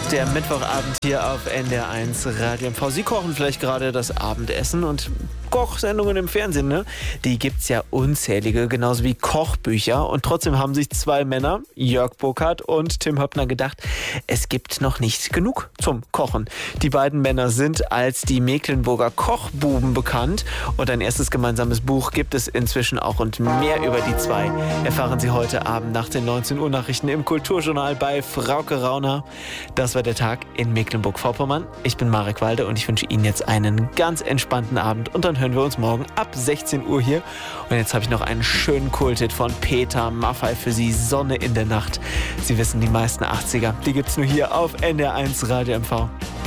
Der Mittwochabend hier auf NDR1 Radio MV. Sie kochen vielleicht gerade das Abendessen und Kochsendungen im Fernsehen, ne? Die gibt's ja unzählige, genauso wie Kochbücher. Und trotzdem haben sich zwei Männer, Jörg Burkhardt und Tim Höppner, gedacht, es gibt noch nicht genug zum Kochen. Die beiden Männer sind als die Mecklenburger Kochbuben bekannt. Und ein erstes gemeinsames Buch gibt es inzwischen auch. Und mehr über die zwei erfahren Sie heute Abend nach den 19 Uhr Nachrichten im Kulturjournal bei Frauke Rauner. Das war der Tag in Mecklenburg-Vorpommern. Ich bin Marek Walde und ich wünsche Ihnen jetzt einen ganz entspannten Abend. Und dann hören wir uns morgen ab 16 Uhr hier. Und jetzt habe ich noch einen schönen Kulthit von Peter Maffay für Sie, Sonne in der Nacht. Sie wissen, die meisten 80er, die gibt's nur hier auf NDR1 Radio MV.